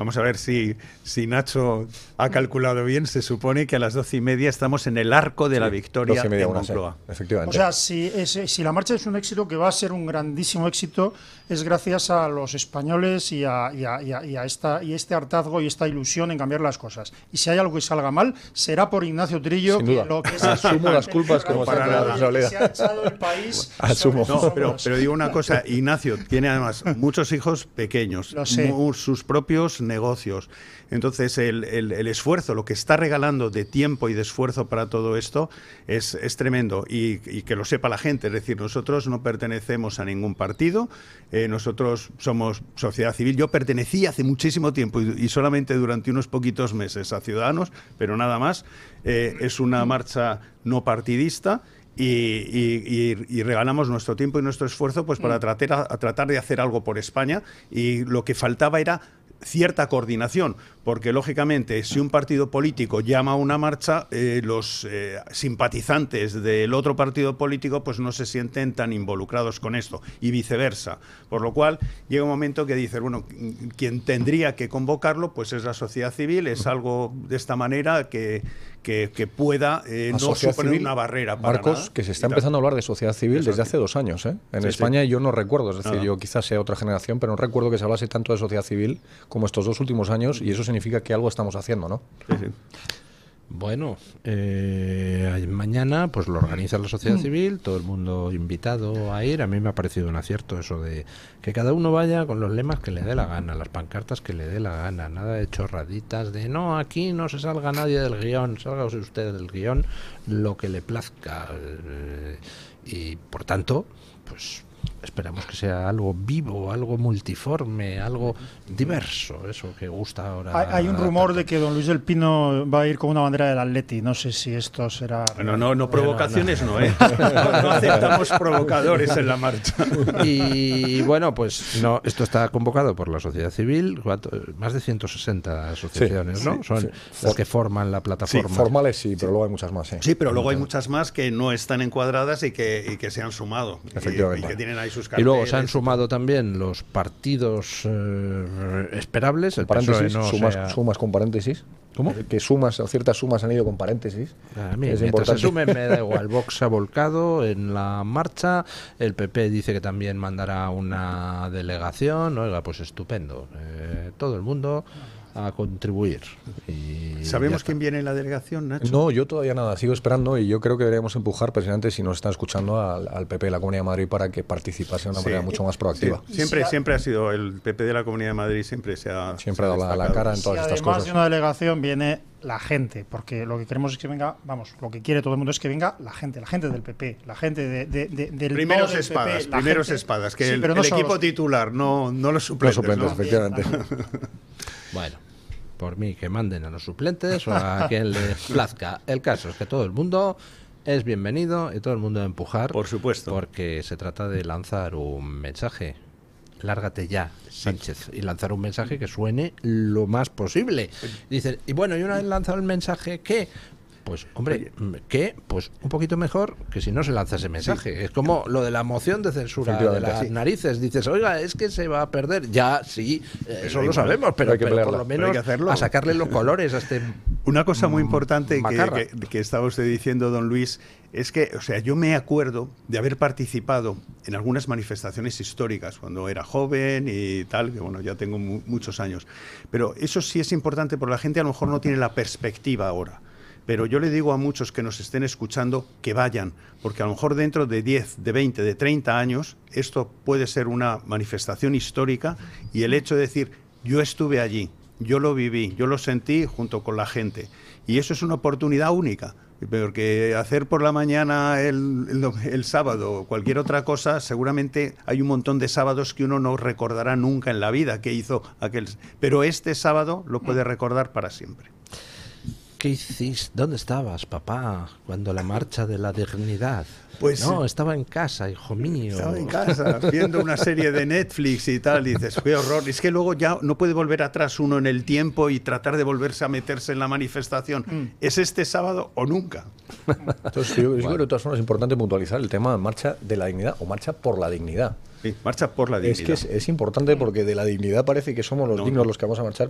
Vamos a ver si Nacho ha calculado bien. Se supone que a las 12:30 estamos en el Arco de la Victoria de Moncloa. Efectivamente. O sea, si la marcha es un éxito, que va a ser un grandísimo éxito, es gracias a los españoles y a este hartazgo y esta ilusión en cambiar las cosas. Y si hay algo que salga mal, será por Ignacio Trillo. Sin duda. Que lo que es asumo las culpas como para la responsabilidad. se ha echado el país. Asumo. No, pero digo una cosa, Ignacio tiene además muchos hijos pequeños, sus propios negocios. Entonces el esfuerzo, lo que está regalando de tiempo y de esfuerzo para todo esto es tremendo, y que lo sepa la gente. Es decir, nosotros no pertenecemos a ningún partido, nosotros somos sociedad civil. Yo pertenecí hace muchísimo tiempo y solamente durante unos poquitos meses a Ciudadanos, pero nada más. Es una marcha no partidista. Y regalamos nuestro tiempo y nuestro esfuerzo pues para tratar de hacer algo por España, y lo que faltaba era cierta coordinación, porque lógicamente si un partido político llama a una marcha, los simpatizantes del otro partido político pues no se sienten tan involucrados con esto, y viceversa, por lo cual llega un momento que dices, bueno, quien tendría que convocarlo pues es la sociedad civil. Es algo de esta manera que pueda no suponer una barrera para Marcos, nada, que se está empezando a hablar de sociedad civil desde hace 2 años. En España yo no recuerdo, es decir, yo quizás sea otra generación, pero no recuerdo que se hablase tanto de sociedad civil como estos 2 últimos años, y eso significa que algo estamos haciendo, ¿no? Sí. Bueno, mañana pues lo organiza la sociedad civil, todo el mundo invitado a ir. A mí me ha parecido un acierto eso de que cada uno vaya con los lemas que le dé la gana, las pancartas que le dé la gana, nada de chorraditas de no, aquí no se salga nadie del guión, sálgase usted del guión lo que le plazca. Y por tanto, pues esperamos que sea algo vivo, algo multiforme, algo diverso, eso que gusta ahora. Hay un rumor de que don Luis del Pino va a ir con una bandera del Atleti. No sé si esto será... Bueno, no provocaciones, no aceptamos provocadores en la marcha. Y bueno, pues no, esto está convocado por la sociedad civil, más de 160 asociaciones, ¿no? Son las que forman la plataforma. Sí, formales sí, pero luego hay muchas más. Sí, pero luego hay muchas más que no están encuadradas y que se han sumado. Efectivamente. Y que tienen ahí sus carteles. Y luego se han sumado también los partidos esperables. El paréntesis, PSOE sumas con paréntesis. ¿Cómo? Que ciertas sumas han ido con paréntesis. A mí, es mientras importante. se sumen, me da igual. Vox se ha volcado en la marcha. El PP dice que también mandará una delegación. Oiga, pues estupendo. Todo el mundo a contribuir. Y ¿sabemos quién viene en la delegación, Nacho? No, yo todavía nada, sigo esperando, y yo creo que deberíamos empujar, precisamente, si nos están escuchando, al PP de la Comunidad de Madrid para que participase de una manera mucho más proactiva. Sí. Siempre ha sido el PP de la Comunidad de Madrid, siempre ha dado la cara en todas estas cosas. Además de una delegación viene la gente, porque lo que queremos es que venga, lo que quiere todo el mundo es que venga la gente del PP, la gente del primeros del espadas, PP, primeros gente, espadas, que sí, el equipo titular, no los suplentes. Efectivamente. Bueno, por mí que manden a los suplentes o a quien le plazca. El caso es que todo el mundo es bienvenido y todo el mundo debe empujar. Por supuesto. Porque se trata de lanzar un mensaje. Lárgate ya, Sánchez, y lanzar un mensaje que suene lo más posible. Dicen, y bueno, y una vez lanzado el mensaje, ¿qué? Pues, hombre, ¿qué? Pues un poquito mejor que si no se lanza ese mensaje. Sí. Es como lo de la moción de censura de las narices. Dices, oiga, es que se va a perder. Ya, sí, eso lo sabemos, pero por lo menos a sacarle los colores a este... Una cosa muy importante que estaba usted diciendo, don Luis, es que, o sea, yo me acuerdo de haber participado en algunas manifestaciones históricas cuando era joven y tal, que bueno, ya tengo muchos años. Pero eso sí es importante porque la gente a lo mejor no tiene la perspectiva ahora. Pero yo le digo a muchos que nos estén escuchando que vayan, porque a lo mejor dentro de 10, de 20, de 30 años, esto puede ser una manifestación histórica, y el hecho de decir, yo estuve allí, yo lo viví, yo lo sentí junto con la gente, y eso es una oportunidad única, porque hacer por la mañana el sábado o cualquier otra cosa, seguramente hay un montón de sábados que uno no recordará nunca en la vida que hizo aquel, pero este sábado lo puede recordar para siempre. ¿Qué hiciste? ¿Dónde estabas, papá, cuando la marcha de la dignidad? Pues no, estaba en casa, hijo mío. Estaba en casa, viendo una serie de Netflix y tal, y dices, qué horror. Es que luego ya no puede volver atrás uno en el tiempo y tratar de volverse a meterse en la manifestación. ¿Es este sábado o nunca? Entonces, yo creo que de todas formas es importante puntualizar el tema de marcha de la dignidad o marcha por la dignidad. Sí, marcha por la dignidad. Es que es importante porque de la dignidad parece que somos los dignos los que vamos a marchar.